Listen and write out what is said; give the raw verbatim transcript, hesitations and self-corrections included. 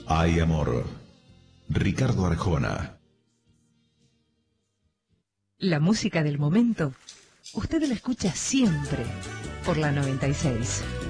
Hay amor. Ricardo Arjona. La música del momento, usted la escucha siempre por la noventa y seis.